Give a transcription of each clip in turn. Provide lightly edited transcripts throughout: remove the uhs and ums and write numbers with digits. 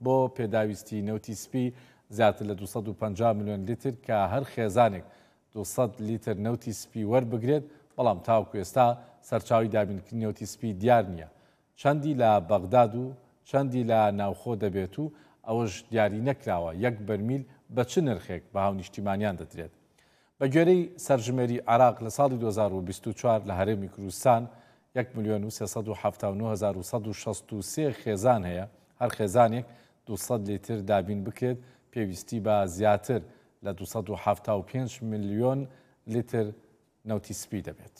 بۆ پێداویستی نەوتی سپی زیاتر لە 250 میلیۆن لیتر کە هەر خێزانێک 200 لیتر نەوتی سپی وەربگرێت، بەڵام تاوەکو ئێستا سەرچاوی دابینکردنی نەوتی سپی دیار نییە. چەندی لە بەغداد و چەندی لە ناوخۆ دەبێت و ئەوەش دیاری نەکراوە یەک بەرمیل بە چ نرخێک بە هاونیشتیمانیان دەدرێت. بە گوێرەی سەرژمێری عێراق لە ساڵی 2024 لە هەرێمی کوردستان 1,379,163 خێزان هەیە. هەر خێزانێک 200 لیتر دابین بکرێت پێویستی بە زیاتر لە 275 میلیۆن لیتر نەوتی سپی دەبێت.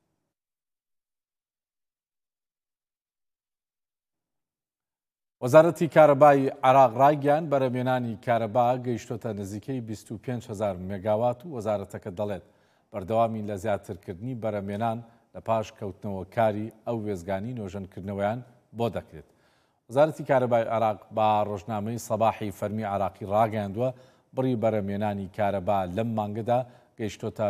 وەزارەتی کارەبای عێراق ڕایگەیاند بەرهەمهێنانی کارەبا گەیشتۆتە نزیکەی 25,000 مێگاوات و وەزارەتەکە دەڵێت بەردەوامی لە زیاترکردنی بەرهەمهێنان لە پاش کەوتنەوە کاری ئەو وێزگانی نۆژەنکردنەوەیان بۆ دەکرێت. وەزارەتی کارەبای عێراق با ڕۆژنامەی سەباحی فەرمی عێراقی ڕاگەیاندووە بڕی بەرهەمهێنانی کارەبا لەم مانگەدا گەیشتۆتە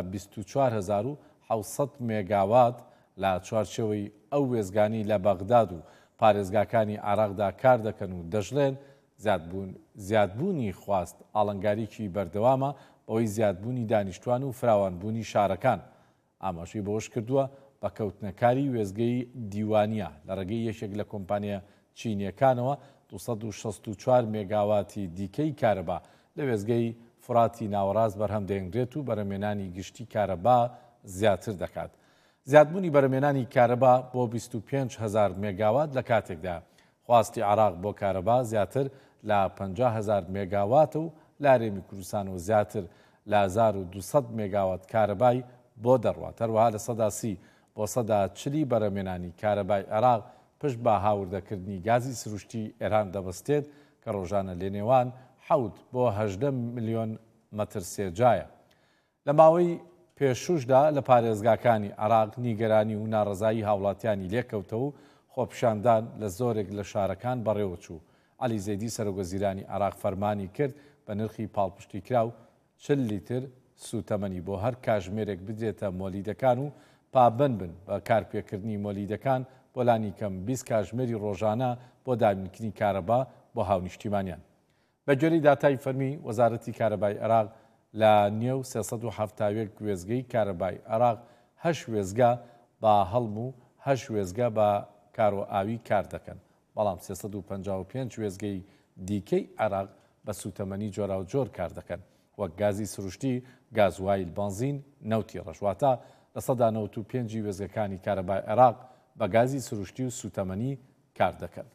24,700 مێگاوات لە چوارچێوەی ئەو وێزگانی لە بەغداد و پارێزگاکانی عێراقدا کار دەکەن و دەژڵێن زیادبوونی خواست ئاڵنگاریکی بەردەوامە بەوەی زیادبوونی دانیشتوان و فراوانبوونی شارەکان. ئاماژەی بەوەش کردووە بە کەوتنەکاری وێزگەی دیوانیە لە ڕێگەی یەکێک لە کۆمپانیە چینیەکانەوە 264 مێگاواتی دیکەی کارەبا لە وێزگەی فراتی ناوەڕاست بەرهەم دەهێنرێت و بەرهەمهێنانی گشتی کارەبا زیاتر دەکات. زیادبوونی بەرهەمهێنانی کارەبا بۆ 25,000 مێگاوات لە کاتێکدا خواستی عێراق بۆ کارەبا زیاتر لە 50,000 مێگاواتە و لە هەرێمی کوردستانەوە زیاتر لە 1,200 مێگاوات کارەبای بۆ دەڕوات. هەروەها لە سەدا 30 بۆ سەدا 40 بەرهەمهێنانی کارەبای عێراق پشت بە هاوردەکردنی گازی سروشتی ئێران دەبەستێت کە ڕۆژانە لە نێوان 7 بۆ 18 میلیۆن مەتر سێجایە. لە ماوەی پێشوشدا لە پارێزگاکانی عێراق نیگەرانی و ناڕەزایی هاوڵاتیانی لێکەوتەوە و خۆپیشاندان لە زۆرێک لە شارەکان بەڕێوە چوو. عەلی زەیدی سەرۆکوەزیرانی عێراق فەرمانی کرد بە نرخی پاڵپشتی کراو 40 لیتر سوتەمەنی بۆ هەر کاژمێرێک بدرێتە مۆلیدەکان و پابند بن بە کارپێکردنی مۆلیدەکان بۆ لانی کەم 20 کاژمێری ڕۆژانە بۆ دابینکردنی کارەبا بۆ هاونیشتیمانیان. بە گوێرەی داتای فەرمی وەزارەتی کارەبای عێراق لە نێو 371 وێزگەی کارەبای عێراق 8 وێزگا بە هەڵم و 8 وێزگا بە کارۆئاوی کار دەکەن، بەڵام 355 وێزگەی دیکەی عێراق بە سوتەمەنی جۆرا و جۆر کار دەکەن، وەک گازی سروشتی، گازوایل بنزین، نەوتی ڕەشواتە لە سەدا 95 وێزگەکانی کارەبای عێراق بە گازی سروشتی و سوتەمەنی کار دەکەن.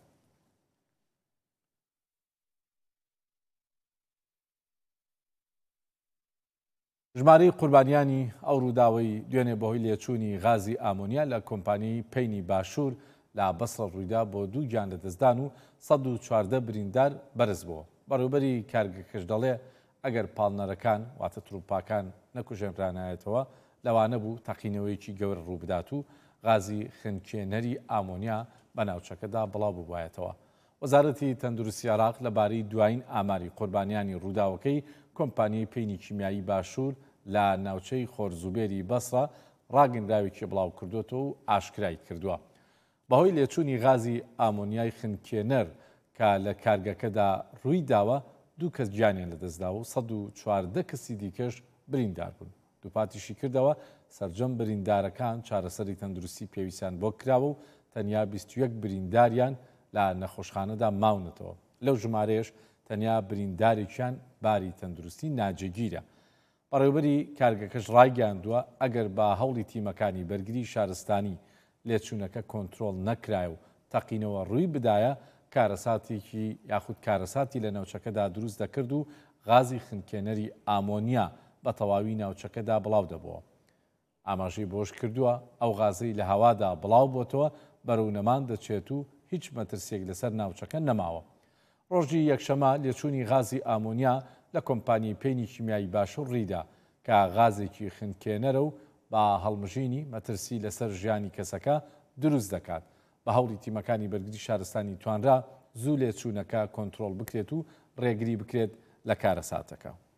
ژمارەی قوربانیانی ئەو ڕووداوەی دوێنێ بەهۆی لێچوونی غازی ئامۆنیا لە کۆمپانیای پەینی باشوور لە بەسڕە ڕوویدا بۆ 2 گیان لەدەستدان و 114 بریندار بەرز بووە. بەڕێوەبەری کارگەکەش دەڵێ ئەگەر پاڵنەرەکان واتە تروپاکان نەکوژێنرانایەتەوە لەوانە بوو تەقینەوەیەکی گەورە ڕوو بدات و غازی خنکێنەری ئامۆنیا بە ناوچەکەدا بڵاو ببوایەتەوە. وەزارەتی تەندروستی عێراق لەبارەی دوایین ئاماری قوربانیانی ڕووداوەکەی کۆمپانیای پەینی کیمیایی باشوور لە ناوچەی خۆرزوبێری بەسڕە ڕاگەندراوێکی بڵاو کردوێتەوە و ئاشکرای کردووە. بەهۆی لێچوونی غازی ئامۆنیای خنکێنەر کە لە کارگەکەدا ڕووی داوە 2 کەس گیانیان لەدەستداوە و 114 کەسی دیکەش بریندار بوون. دووپاتیشی کردەوە سەرجەم بریندارەکان چارەسەری تەندروستی پێویستیان بۆ کراوە و تەنیا 21 برینداریان لە نەخۆشخانەدا ماونەتەوە. لەو ژمارەیەش تەنیا بریندارێکیان باری تەندروستی ناجێگیرە. بەڕێوەبەری کارگەکەش ڕایگەیاندووە ئەگەر بە هەوڵی تیمەکانی بەرگری شارستانی لێچوونەکە کۆنتترۆل نەکرای و تەقینەوە ڕووی بدایە کارەساتێکی یاخود کارەساتی لە ناوچەکەدا دروست دەکرد و غازی خنکێنەری ئامۆنیا بە تەواوی ناوچەکەدا بڵاو دەبووە. ئاماژەی بۆش کردووە ئەو غازەی لە هەوادا بڵاو بۆتەوە بەرەونەمان دەچێت و هیچ مەترسێک لەسەر ناوچەکە نەماوە. ڕۆژی یەکشەمە لێچوونی غازی ئامۆنیا لە کۆمپانیای پەینی کیمیایی باشوور ڕیدا کە غازێکی خنکێنەرە و بە هەڵمژینی مەترسی لەسەر ژیانی کەسەکە دروست دەکات. بە هەوڵی تیمەکانی بەرگری شارستانی توانرا زوو لێچوونەکە کۆنتترۆل بکرێت و ڕێگری بکرێت لە کارەساتەکە.